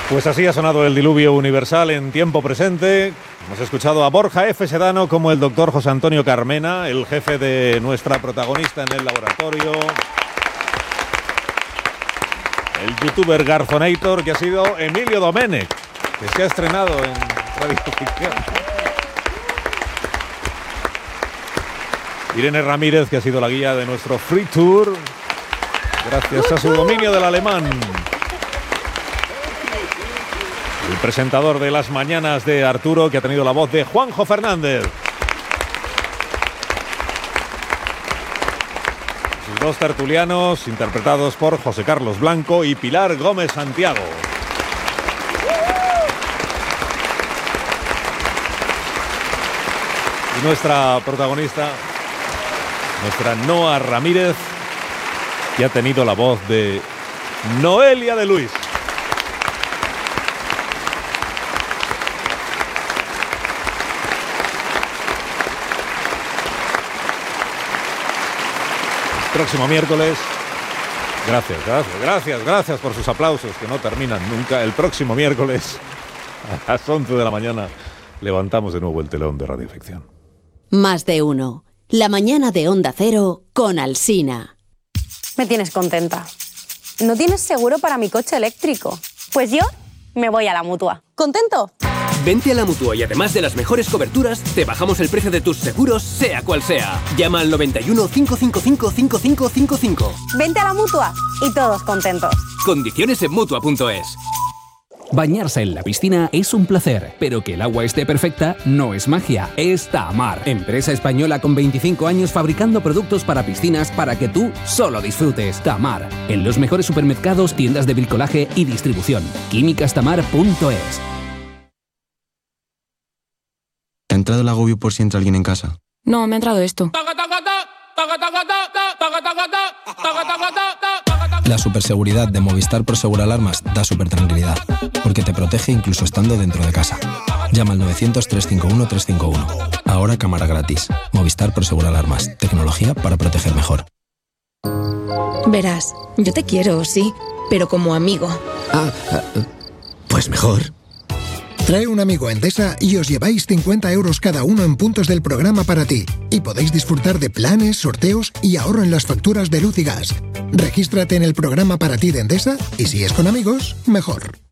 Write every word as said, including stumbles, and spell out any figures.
Pues así ha sonado el diluvio universal en tiempo presente. Hemos escuchado a Borja F. Sedano como el doctor José Antonio Carmena, el jefe de nuestra protagonista en el laboratorio. El youtuber Garzonator, que ha sido Emilio Domenech, que se ha estrenado en Radio Ficción. Irene Ramírez, que ha sido la guía de nuestro Free Tour, gracias a su dominio del alemán. El presentador de las mañanas de Arturo, que ha tenido la voz de Juanjo Fernández. Sus dos tertulianos, interpretados por José Carlos Blanco y Pilar Gómez Santiago. Y nuestra protagonista, nuestra Noa Ramírez, que ha tenido la voz de Noelia de Luis. Próximo miércoles, gracias, gracias, gracias, gracias por sus aplausos que no terminan nunca. El próximo miércoles a las once de la mañana levantamos de nuevo el telón de Radio Ficción. Más de uno. La mañana de Onda Cero con Alsina. Me tienes contenta. ¿No tienes seguro para mi coche eléctrico? Pues yo me voy a la Mutua. ¿Contento? Vente a la Mutua y además de las mejores coberturas, te bajamos el precio de tus seguros, sea cual sea. Llama al noventa y uno, cinco cinco cinco, cinco cinco cinco cinco. Vente a la Mutua y todos contentos. Condiciones en Mutua punto es. Bañarse en la piscina es un placer, pero que el agua esté perfecta no es magia, es Tamar, empresa española con veinticinco años fabricando productos para piscinas para que tú solo disfrutes. Tamar, en los mejores supermercados, tiendas de bricolaje y distribución. químicas tamar punto es. ¿Te ha entrado el agobio por si entra alguien en casa? No, me ha entrado esto. La superseguridad de Movistar Prosegur Alarmas da súper tranquilidad, porque te protege incluso estando dentro de casa. Llama al novecientos, trescientos cincuenta y uno, trescientos cincuenta y uno. Ahora cámara gratis. Movistar Prosegur Alarmas. Tecnología para proteger mejor. Verás, yo te quiero, sí, pero como amigo. Ah, pues mejor. Trae un amigo a Endesa y os lleváis cincuenta euros cada uno en puntos del programa para ti. Y podéis disfrutar de planes, sorteos y ahorro en las facturas de luz y gas. Regístrate en el programa para ti de Endesa y si es con amigos, mejor.